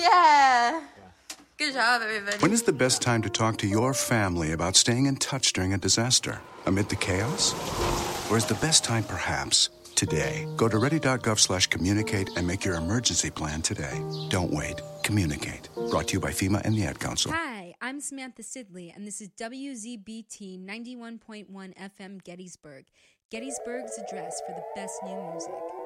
Yeah. Good job, everybody. When is the best time to talk to your family about staying in touch during a disaster? Amid the chaos? Or is the best time perhaps today? Go to ready.gov/communicate and make your emergency plan today. Don't wait. Communicate. Brought to you by FEMA and the Ad Council. Hi, I'm Samantha Sidley, and this is WZBT 91.1 FM Gettysburg, Gettysburg's address for the best new music.